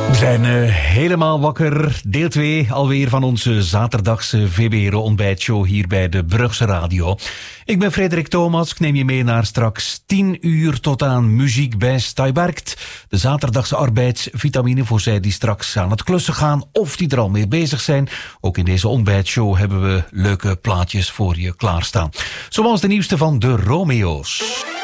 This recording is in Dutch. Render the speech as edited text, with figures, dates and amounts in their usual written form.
We zijn helemaal wakker. Deel 2 alweer van onze zaterdagse VBRO ontbijtshow hier bij de Brugse Radio. Ik ben Frederik Thomas. Ik neem je mee naar straks 10 uur tot aan muziek bij Stuybergt. De zaterdagse arbeidsvitamine voor zij die straks aan het klussen gaan of die er al mee bezig zijn. Ook in deze ontbijtshow hebben we leuke plaatjes voor je klaarstaan. Zoals de nieuwste van de Romeo's.